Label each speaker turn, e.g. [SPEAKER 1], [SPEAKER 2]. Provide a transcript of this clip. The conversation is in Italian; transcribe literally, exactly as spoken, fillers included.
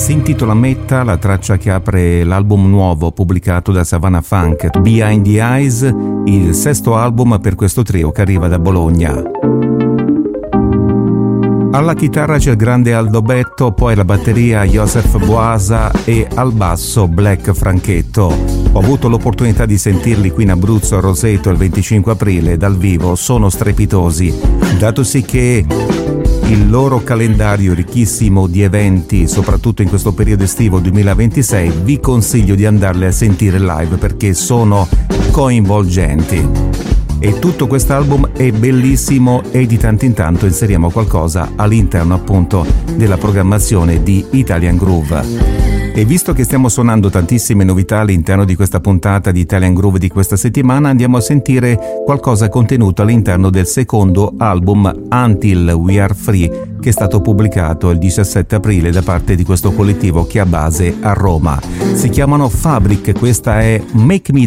[SPEAKER 1] Si intitola Metta, la traccia che apre l'album nuovo pubblicato da Savannah Funk, Behind the Eyes, il sesto album per questo trio che arriva da Bologna. Alla chitarra c'è il grande Aldo Betto, poi alla batteria Joseph Boasa e al basso Black Franchetto. Ho avuto l'opportunità di sentirli qui in Abruzzo a Roseto il venticinque aprile dal vivo, sono strepitosi, datosi che il loro calendario ricchissimo di eventi, soprattutto in questo periodo estivo duemilaventisei, vi consiglio di andarli a sentire live perché sono coinvolgenti. E tutto quest'album è bellissimo e di tanto in tanto inseriamo qualcosa all'interno appunto della programmazione di Italian Groove. E visto che stiamo suonando tantissime novità all'interno di questa puntata di Italian Groove di questa settimana, andiamo a sentire qualcosa contenuto all'interno del secondo album Until We Are Free, che è stato pubblicato il diciassette aprile da parte di questo collettivo che ha base a Roma. Si chiamano Fabric, questa è Make Me